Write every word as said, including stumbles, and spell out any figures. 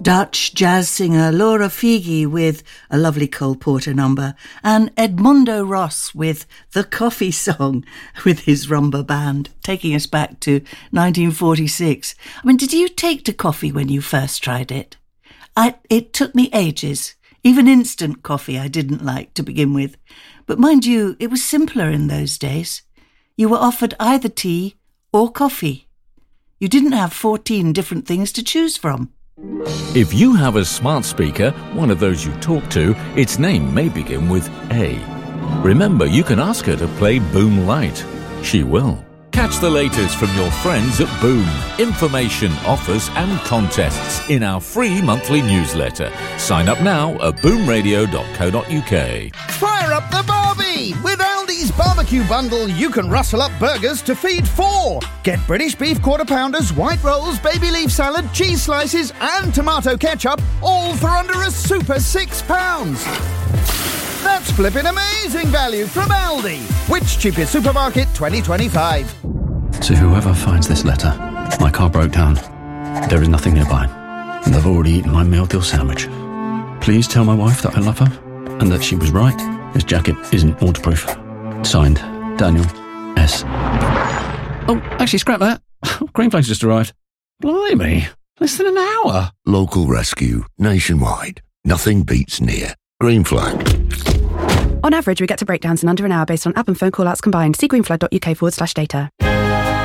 Dutch jazz singer Laura Figi with a lovely Cole Porter number, and Edmundo Ross with The Coffee Song with his rumba band, taking us back to nineteen forty-six. I mean, did you take to coffee when you first tried it? I, it took me ages. Even instant coffee I didn't like to begin with. But mind you, it was simpler in those days. You were offered either tea or coffee. You didn't have fourteen different things to choose from. If you have a smart speaker, one of those you talk to, its name may begin with A. Remember, you can ask her to play Boom Light. She will. Catch the latest from your friends at Boom. Information, offers and contests in our free monthly newsletter. Sign up now at boom radio dot co dot uk. Fire up the Barbie! With Aldi's barbecue bundle, you can rustle up burgers to feed four. Get British beef quarter pounders, white rolls, baby leaf salad, cheese slices and tomato ketchup, all for under a super six pounds. That's flipping amazing value from Aldi. Which cheapest supermarket twenty twenty-five? To whoever finds this letter, my car broke down. There is nothing nearby, and I've already eaten my meal deal sandwich. Please tell my wife that I love her, and that she was right. This jacket isn't waterproof. Signed, Daniel S. Oh, actually, scrap that. Greenflags just arrived. Blimey, less than an hour. Local rescue, nationwide. Nothing beats near. Green Flag. On average, we get to breakdowns in under an hour based on app and phone call-outs combined. See greenflag dot uk forward slash data.